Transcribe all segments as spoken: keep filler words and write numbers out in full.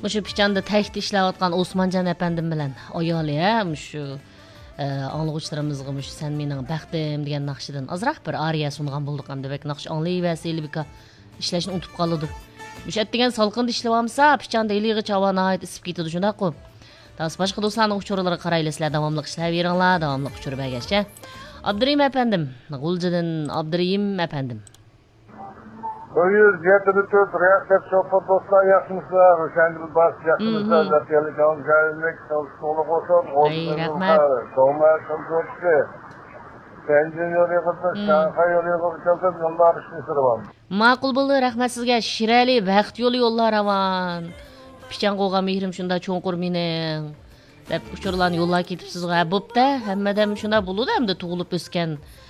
Muşu pichanda təkdə işləyətqan Osmancan əpəndim bilən ayoli ya, muşu anlıqçılarımızға muşu Sen Mening Baxtim degan naqshidan azroq bir ariya sungan bulduk hamda bek naqsh anlayıversə bika işləşini unutub qalıdı. Muşu etdigan salqında işləvamsa pichanda eliği çava nəhayət isib ketidi şunda qo'p. Daha başqa dostlarning uçurlarına qaraylı sizlar davamlıq işləveringlar, davamlıq uçurub əgəşçə. Abdurrahim əpəndim, G'uljidan Abdurrahim əpəndim. Buyur, yetini tört, reaktif sohbet dostlar yaxşımızlar, Rüşendir Bas yaxşımızlar, Zatiyeli Canım Cahillik, Çalışmalı Koşan, Ay, rahmet. Doğmaya Kılgotçu, Benzin yolu yıkıldı, Şankay yolu yıkıldı, yollar işini var. Ma'qul bo'ldi, rahmat sizga. Shirali baxt yo'li yo'llar avan. Pichan qo'ygan mehrim shunda cho'nqur mening. Deb uchurlarni yo'llar ketibsizga. Bo'pti, hammadan shunda bo'ldi, hamda tug'ilib o'sgan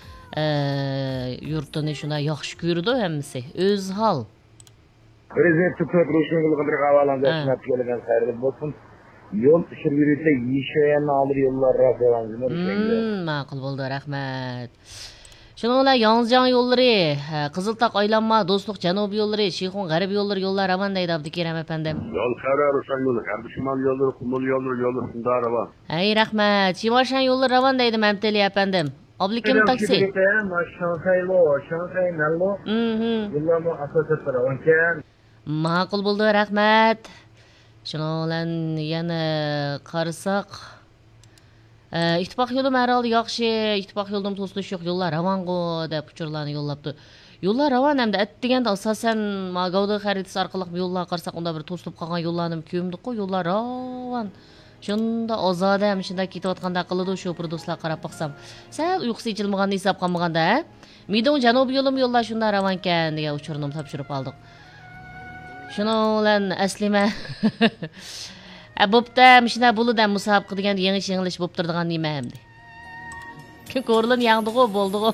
yurtini shuna yaxshi ko'rdi hammasi. O'z hol. Prezident Türk Ruşendir Qadri Qavalan'da esnaf gelgen xayrı bolsun. Yol işir yürüyse yişeyen alır yollar rafalan. Ma'qul bo'ldi, rahmat. Şuninglar Yangzhang yo'llari, Qiziltaq aylanma, Do'stlik janubiy yo'llari, Shixun g'arbiy yo'llari yo'llar aman deydi Abdukerim efendim. Yol Xararushan yo'li, G'arbiy Shimol yo'llari, Qumul yo'llari, yo'llar shunda ravan. Ay rahmat. Shimashan yo'llari ravan deydi Mamteli efendim. Abdukerim taksi. Shanghaylo, Shanghai Nallo. Mhm. Yollarni asosiyat ravan ekan. Ma'qul bo'ldi, rahmat. Shuninglar yana qarasak İttifaq yolu mərhal yaxşı, ittifaq yolunun to'silish yo'q, yo'llar ravango deb uchurlarni yo'llabdi. Yo'llar ravan hamda atdiganda asosan Gavda xaritasi orqali yo'llar qarsak unda bir to'silib qolgan yo'llarni ko'mdik-ku, yo'llar ravan. Shunda ozoda ham shunda ketayotganda qiladi shu bir do'stlar qarab baqsam. Sal uyqusi ichilmaganini hisob qilmaganda, Midon janubiy yo'lim yo'llar shunda ravan ekan degan uchurni topshirib oldik. Shuni bilan aslima Bo'pti, mishina bo'lidan musobaqa degan yangi yengilish bo'lib turadigan nima hamdi. Ko'rilin yangdi-ku, bo'ldi-ku.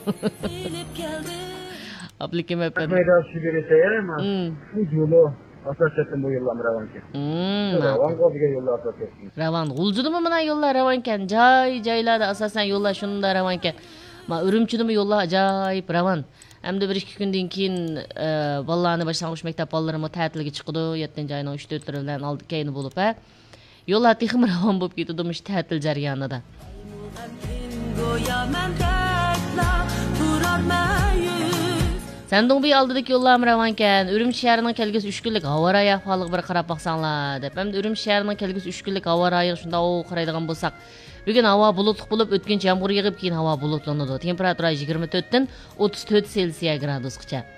Ablikim efendim. Mayda shugiri sayarma. Bu yo'li asosiyatdan bu yo'llar ravan ekan. Hmm. Ravan degan yo'llar asosiyat. Ravan, G'uljidimi mana yo'llar ravan ekan. Joy-joylarda asosan yo'llar shunda ravan ekan. Ma Urumchidimi yo'llar ajoyib ravan. Hamda bir ikki kundan keyin bolalarni boshlang'ich maktab bolalarimiz ta'tilga chiqdi. yettinchi oyning uch to'rt bilan oldi keyni bo'lib, ha. Yo'llar texim ravon bo'lib ketdi mush ta'til jarayonida. Sending bir aldidagi yo'llar ravon ekan. Urumchi shahrining kelgusi uch kunlik havo rayi ahvoliga bir qarab baqsanglar deb. Hamda Urumchi shahrining kelgusi uch kunlik havo rayi shunda o qaraydigan bo'lsak, bugun havo bulutli bo'lib, o'tkinchi yomg'ir yog'ib, keyin havo bulutlanadi. Temperatura yigirma to'rt dan o'ttiz to'rt Selsiya gradusgacha.